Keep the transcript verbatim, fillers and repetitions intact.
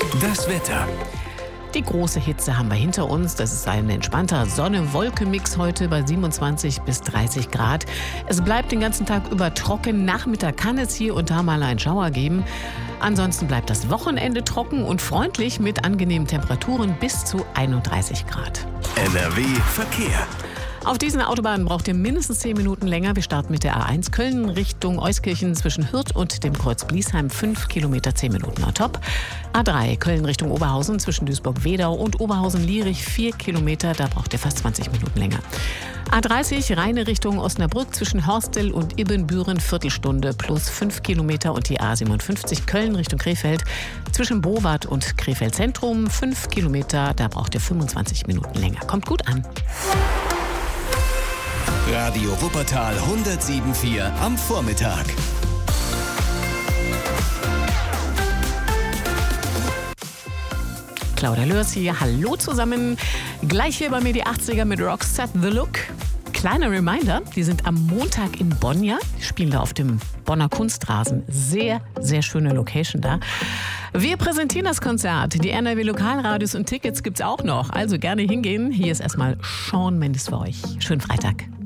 Das Wetter. Die große Hitze haben wir hinter uns. Das ist ein entspannter Sonne-Wolke-Mix heute bei siebenundzwanzig bis dreißig Grad. Es bleibt den ganzen Tag über trocken. Nachmittag kann es hier und da mal einen Schauer geben. Ansonsten bleibt das Wochenende trocken und freundlich mit angenehmen Temperaturen bis zu einunddreißig Grad. N R W Verkehr. Auf diesen Autobahnen braucht ihr mindestens zehn Minuten länger. Wir starten mit der A eins Köln Richtung Euskirchen zwischen Hürth und dem Kreuz Bliesheim. fünf Kilometer, zehn Minuten on top. A drei Köln Richtung Oberhausen zwischen Duisburg-Wedau und Oberhausen-Lierich. vier Kilometer, da braucht ihr fast zwanzig Minuten länger. A dreißig Rheine Richtung Osnabrück zwischen Horstel und Ibbenbüren. Viertelstunde plus fünf Kilometer. Und die A siebenundfünfzig Köln Richtung Krefeld zwischen Bowart und Krefeld Zentrum. fünf Kilometer, da braucht ihr fünfundzwanzig Minuten länger. Kommt gut an. Radio Wuppertal hundertsieben Komma vier am Vormittag. Claudia Lörs hier, hallo zusammen. Gleich hier bei mir die achtziger mit Roxette The Look. Kleiner Reminder, die sind am Montag in Bonn, ja? Die spielen da auf dem Bonner Kunstrasen. Sehr, sehr schöne Location da. Wir präsentieren das Konzert. Die N R W Lokalradios und Tickets gibt's auch noch. Also gerne hingehen. Hier ist erstmal Shawn Mendes für euch. Schönen Freitag.